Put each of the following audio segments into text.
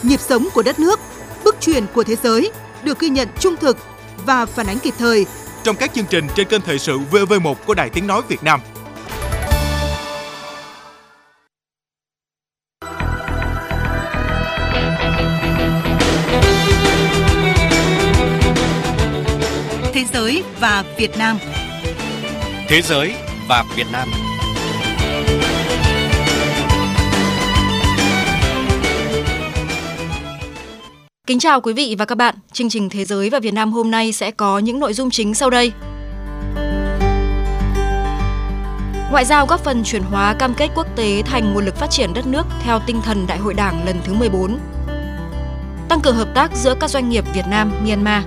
nhịp sống của đất nước, bước chuyển của thế giới được ghi nhận trung thực và phản ánh kịp thời trong các chương trình trên kênh Thời sự VV1 của Đài Tiếng nói Việt Nam. Thế giới và Việt Nam. Thế giới và Việt Nam. Kính chào quý vị và các bạn. Chương trình Thế giới và Việt Nam hôm nay sẽ có những nội dung chính sau đây. Ngoại giao góp phần chuyển hóa cam kết quốc tế thành nguồn lực phát triển đất nước theo tinh thần Đại hội Đảng lần thứ 14. Tăng cường hợp tác giữa các doanh nghiệp Việt Nam, Myanmar.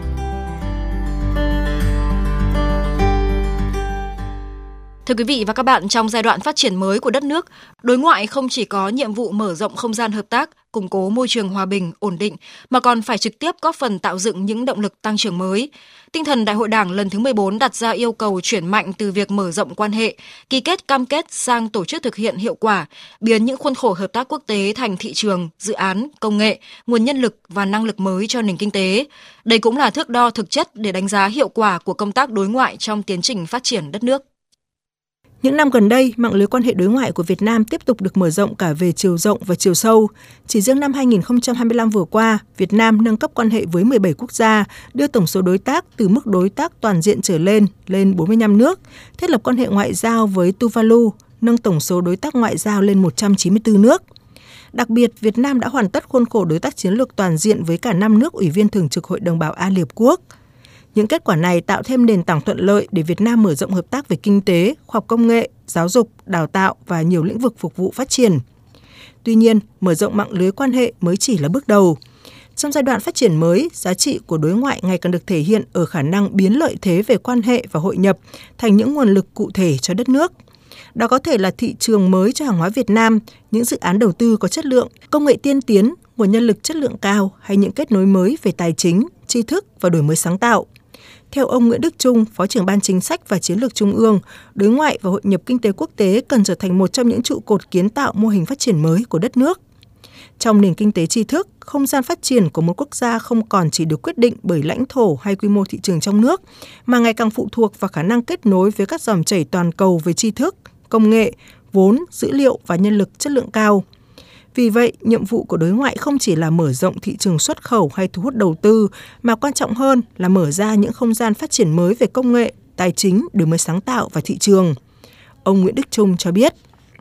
Thưa quý vị và các bạn, trong giai đoạn phát triển mới của đất nước, đối ngoại không chỉ có nhiệm vụ mở rộng không gian hợp tác, củng cố môi trường hòa bình, ổn định, mà còn phải trực tiếp góp phần tạo dựng những động lực tăng trưởng mới. Tinh thần Đại hội Đảng lần thứ 14 đặt ra yêu cầu chuyển mạnh từ việc mở rộng quan hệ, ký kết cam kết sang tổ chức thực hiện hiệu quả, biến những khuôn khổ hợp tác quốc tế thành thị trường, dự án, công nghệ, nguồn nhân lực và năng lực mới cho nền kinh tế. Đây cũng là thước đo thực chất để đánh giá hiệu quả của công tác đối ngoại trong tiến trình phát triển đất nước. Những năm gần đây, mạng lưới quan hệ đối ngoại của Việt Nam tiếp tục được mở rộng cả về chiều rộng và chiều sâu. Chỉ riêng năm 2025 vừa qua, Việt Nam nâng cấp quan hệ với 17 quốc gia, đưa tổng số đối tác từ mức đối tác toàn diện trở lên 45 nước, thiết lập quan hệ ngoại giao với Tuvalu, nâng tổng số đối tác ngoại giao lên 194 nước. Đặc biệt, Việt Nam đã hoàn tất khuôn khổ đối tác chiến lược toàn diện với cả 5 nước ủy viên thường trực Hội đồng Bảo an Liên Hợp Quốc. Những kết quả này tạo thêm nền tảng thuận lợi để Việt Nam mở rộng hợp tác về kinh tế, khoa học công nghệ, giáo dục, đào tạo và nhiều lĩnh vực phục vụ phát triển. Tuy nhiên, mở rộng mạng lưới quan hệ mới chỉ là bước đầu. Trong giai đoạn phát triển mới, giá trị của đối ngoại ngày càng được thể hiện ở khả năng biến lợi thế về quan hệ và hội nhập thành những nguồn lực cụ thể cho đất nước. Đó có thể là thị trường mới cho hàng hóa Việt Nam, những dự án đầu tư có chất lượng, công nghệ tiên tiến, nguồn nhân lực chất lượng cao hay những kết nối mới về tài chính, tri thức và đổi mới sáng tạo. Theo ông Nguyễn Đức Chung, Phó trưởng Ban Chính sách và Chiến lược Trung ương, đối ngoại và hội nhập kinh tế quốc tế cần trở thành một trong những trụ cột kiến tạo mô hình phát triển mới của đất nước. Trong nền kinh tế tri thức, không gian phát triển của một quốc gia không còn chỉ được quyết định bởi lãnh thổ hay quy mô thị trường trong nước, mà ngày càng phụ thuộc vào khả năng kết nối với các dòng chảy toàn cầu về tri thức, công nghệ, vốn, dữ liệu và nhân lực chất lượng cao. Vì vậy, nhiệm vụ của đối ngoại không chỉ là mở rộng thị trường xuất khẩu hay thu hút đầu tư, mà quan trọng hơn là mở ra những không gian phát triển mới về công nghệ, tài chính, đổi mới sáng tạo và thị trường. Ông Nguyễn Đức Chung cho biết.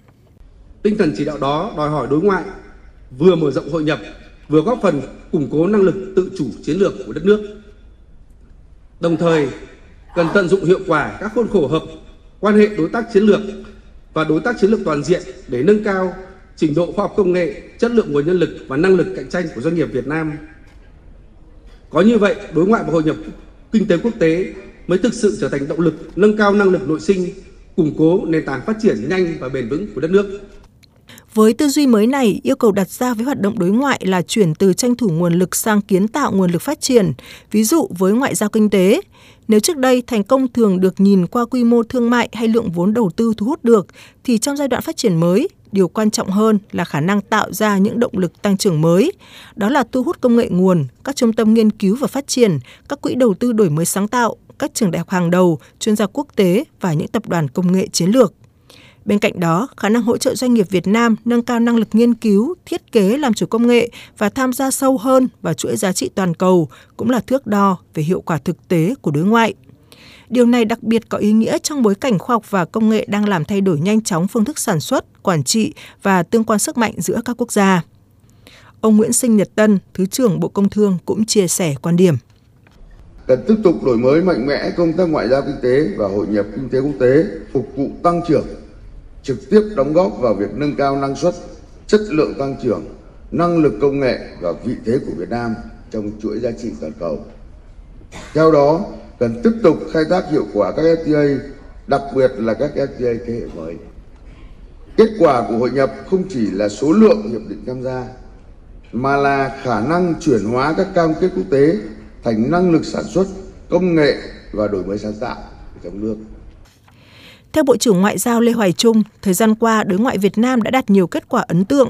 Tinh thần chỉ đạo đó đòi hỏi đối ngoại vừa mở rộng hội nhập, vừa góp phần củng cố năng lực tự chủ chiến lược của đất nước. Đồng thời, cần tận dụng hiệu quả các khuôn khổ hợp quan hệ đối tác chiến lược và đối tác chiến lược toàn diện để nâng cao trình độ khoa học công nghệ, chất lượng nguồn nhân lực và năng lực cạnh tranh của doanh nghiệp Việt Nam. Có như vậy, đối ngoại và hội nhập kinh tế quốc tế mới thực sự trở thành động lực nâng cao năng lực nội sinh, củng cố nền tảng phát triển nhanh và bền vững của đất nước. Với tư duy mới này, yêu cầu đặt ra với hoạt động đối ngoại là chuyển từ tranh thủ nguồn lực sang kiến tạo nguồn lực phát triển, ví dụ với ngoại giao kinh tế. Nếu trước đây thành công thường được nhìn qua quy mô thương mại hay lượng vốn đầu tư thu hút được, thì trong giai đoạn phát triển mới, điều quan trọng hơn là khả năng tạo ra những động lực tăng trưởng mới. Đó là thu hút công nghệ nguồn, các trung tâm nghiên cứu và phát triển, các quỹ đầu tư đổi mới sáng tạo, các trường đại học hàng đầu, chuyên gia quốc tế và những tập đoàn công nghệ chiến lược. Bên cạnh đó, khả năng hỗ trợ doanh nghiệp Việt Nam nâng cao năng lực nghiên cứu, thiết kế làm chủ công nghệ và tham gia sâu hơn vào chuỗi giá trị toàn cầu cũng là thước đo về hiệu quả thực tế của đối ngoại. Điều này đặc biệt có ý nghĩa trong bối cảnh khoa học và công nghệ đang làm thay đổi nhanh chóng phương thức sản xuất, quản trị và tương quan sức mạnh giữa các quốc gia. Ông Nguyễn Sinh Nhật Tân, Thứ trưởng Bộ Công Thương cũng chia sẻ quan điểm. Cần tiếp tục đổi mới mạnh mẽ công tác ngoại giao kinh tế và hội nhập kinh tế quốc tế, phục vụ tăng trưởng, trực tiếp đóng góp vào việc nâng cao năng suất, chất lượng tăng trưởng, năng lực công nghệ và vị thế của Việt Nam trong chuỗi giá trị toàn cầu. Theo đó, cần tiếp tục khai thác hiệu quả các FTA, đặc biệt là các FTA thế hệ mới. Kết quả của hội nhập không chỉ là số lượng hiệp định tham gia, mà là khả năng chuyển hóa các cam kết quốc tế thành năng lực sản xuất, công nghệ và đổi mới sáng tạo trong nước. Theo Bộ trưởng Ngoại giao Lê Hoài Trung, thời gian qua đối ngoại Việt Nam đã đạt nhiều kết quả ấn tượng.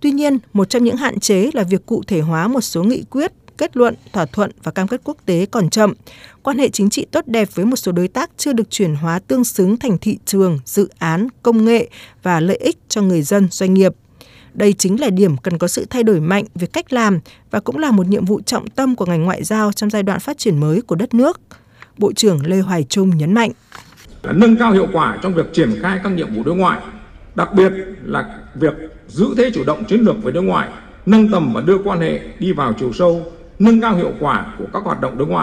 Tuy nhiên, một trong những hạn chế là việc cụ thể hóa một số nghị quyết, kết luận, thỏa thuận và cam kết quốc tế còn chậm. Quan hệ chính trị tốt đẹp với một số đối tác chưa được chuyển hóa tương xứng thành thị trường, dự án, công nghệ và lợi ích cho người dân, doanh nghiệp. Đây chính là điểm cần có sự thay đổi mạnh về cách làm và cũng là một nhiệm vụ trọng tâm của ngành ngoại giao trong giai đoạn phát triển mới của đất nước. Bộ trưởng Lê Hoài Trung nhấn mạnh. Nâng cao hiệu quả trong việc triển khai các nhiệm vụ đối ngoại, đặc biệt là việc giữ thế chủ động chiến lược về đối ngoại, nâng tầm và đưa quan hệ đi vào chiều sâu, nâng cao hiệu quả của các hoạt động đối ngoại.